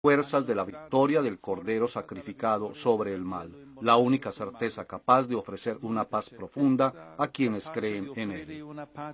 fuerzas de la victoria del Cordero sacrificado sobre el mal, la única certeza capaz de ofrecer una paz profunda a quienes creen en Él.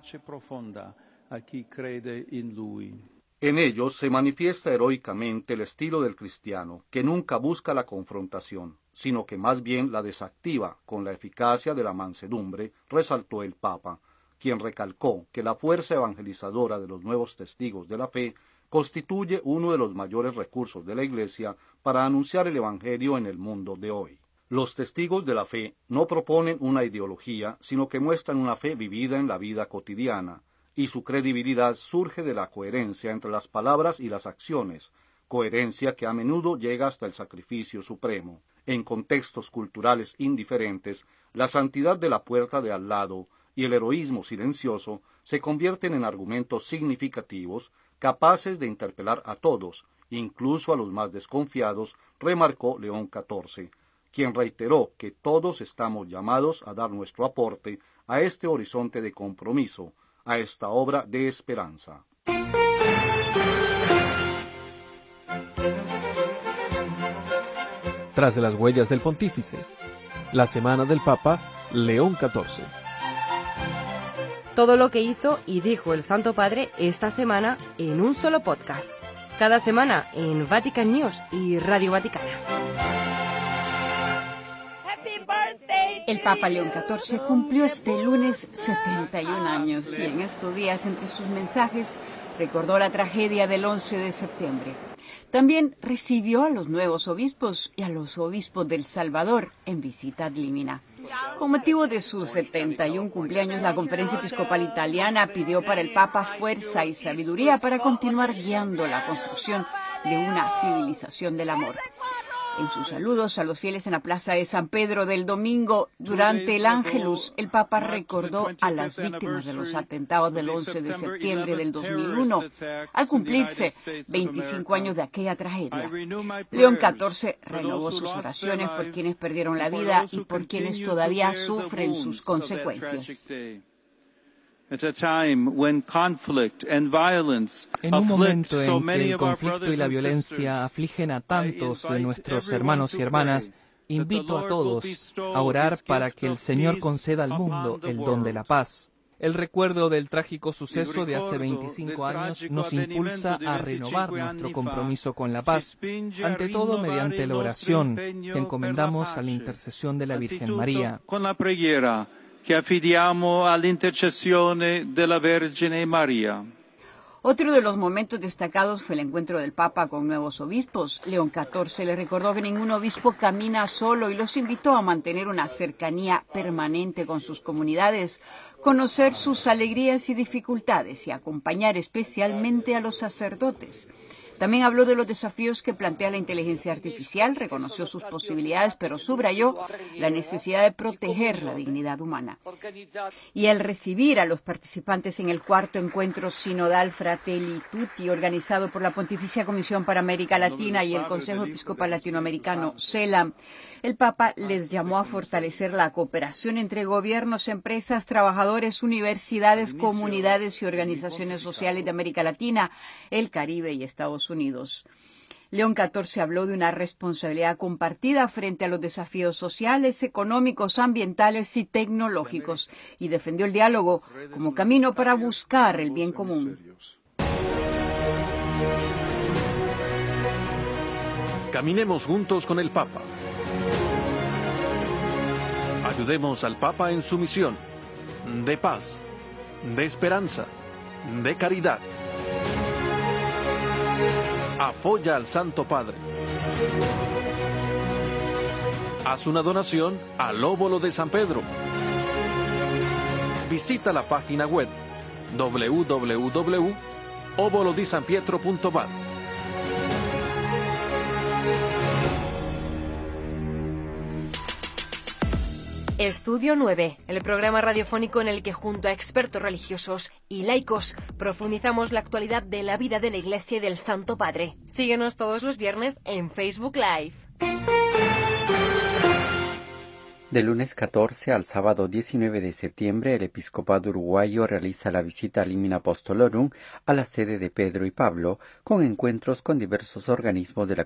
En ellos se manifiesta heroicamente el estilo del cristiano, que nunca busca la confrontación, sino que más bien la desactiva con la eficacia de la mansedumbre, resaltó el Papa, quien recalcó que la fuerza evangelizadora de los nuevos testigos de la fe constituye uno de los mayores recursos de la Iglesia para anunciar el Evangelio en el mundo de hoy. Los testigos de la fe no proponen una ideología, sino que muestran una fe vivida en la vida cotidiana, y su credibilidad surge de la coherencia entre las palabras y las acciones, coherencia que a menudo llega hasta el sacrificio supremo. En contextos culturales indiferentes, la santidad de la puerta de al lado y el heroísmo silencioso se convierten en argumentos significativos, capaces de interpelar a todos, incluso a los más desconfiados, remarcó León XIV, quien reiteró que todos estamos llamados a dar nuestro aporte a este horizonte de compromiso, a esta obra de esperanza. Tras de las huellas del pontífice, la semana del Papa León XIV. Todo lo que hizo y dijo el Santo Padre esta semana en un solo podcast. Cada semana en Vatican News y Radio Vaticana. El Papa León XIV cumplió este lunes 71 años y en estos días, entre sus mensajes, recordó la tragedia del 11 de septiembre. También recibió a los nuevos obispos y a los obispos del Salvador en visita ad limina. Con motivo de sus 71 cumpleaños, la Conferencia Episcopal Italiana pidió para el Papa fuerza y sabiduría para continuar guiando la construcción de una civilización del amor. En sus saludos a los fieles en la plaza de San Pedro del domingo, durante el Ángelus, el Papa recordó a las víctimas de los atentados del 11 de septiembre del 2001, al cumplirse 25 años de aquella tragedia. León XIV renovó sus oraciones por quienes perdieron la vida y por quienes todavía sufren sus consecuencias. En un momento en que el conflicto y la violencia afligen a tantos de nuestros hermanos y hermanas, invito a todos a orar para que el Señor conceda al mundo el don de la paz. El recuerdo del trágico suceso de hace 25 años nos impulsa a renovar nuestro compromiso con la paz, ante todo mediante la oración que encomendamos a la intercesión de la Virgen María. Que affidiamo all'intercessione della Vergine María. Otro de los momentos destacados fue el encuentro del Papa con nuevos obispos. León XIV le recordó que ningún obispo camina solo y los invitó a mantener una cercanía permanente con sus comunidades, conocer sus alegrías y dificultades y acompañar especialmente a los sacerdotes. También habló de los desafíos que plantea la inteligencia artificial, reconoció sus posibilidades, pero subrayó la necesidad de proteger la dignidad humana. Y al recibir a los participantes en el cuarto encuentro sinodal Fratelli Tutti, organizado por la Pontificia Comisión para América Latina y el Consejo Episcopal Latinoamericano, CELAM, el Papa les llamó a fortalecer la cooperación entre gobiernos, empresas, trabajadores, universidades, comunidades y organizaciones sociales de América Latina, el Caribe y Estados Unidos. León XIV habló de una responsabilidad compartida frente a los desafíos sociales, económicos, ambientales y tecnológicos y defendió el diálogo como camino para buscar el bien común. Caminemos juntos con el Papa. Ayudemos al Papa en su misión de paz, de esperanza, de caridad. Apoya al Santo Padre. Haz una donación al Óbolo de San Pedro. Visita la página web www.obolodisanpietro.va. Estudio 9, el programa radiofónico en el que junto a expertos religiosos y laicos profundizamos la actualidad de la vida de la Iglesia y del Santo Padre. Síguenos todos los viernes en Facebook Live. Del lunes 14 al sábado 19 de septiembre, el episcopado uruguayo realiza la visita Limina Apostolorum a la sede de Pedro y Pablo, con encuentros con diversos organismos de la